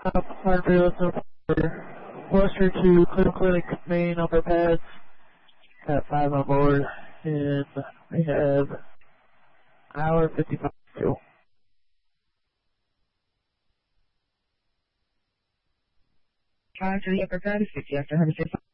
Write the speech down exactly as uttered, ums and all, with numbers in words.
Harvard, Worcester to Cleveland Clinic, main upper pads, got five on board, and we have hour fifty-five fuel. Five to the upper pad, fifty after one hundred fifty.